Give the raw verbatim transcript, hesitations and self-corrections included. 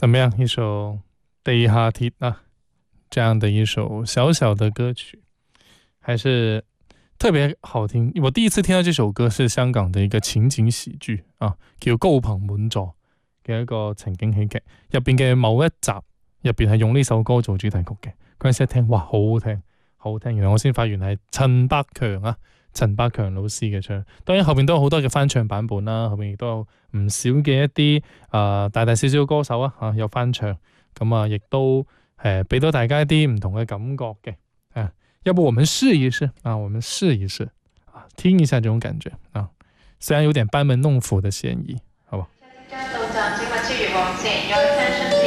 怎么样？一首地下鐵啊，这样的一首小小的歌曲，还是特别好听。我第一次听到这首歌是香港的一个情景喜剧啊，叫《高朋滿座》嘅一個情景喜劇，入邊嘅某一集入邊係用呢首歌做主題曲嘅。嗰陣時一聽，哇，好好聽，好好聽！原來我先發現係陳百強啊，陳百強老師嘅唱。當然後邊都有好多嘅翻唱版本啦，後邊亦都有唔少嘅一啲啊大大小小嘅歌手啊嚇有翻唱，咁啊亦都誒俾到大家一啲唔同嘅感覺嘅。啊，要不我們試一試啊，我們試一試啊，聽一下這種感覺啊，雖然有點班門弄斧的嫌疑，好吧。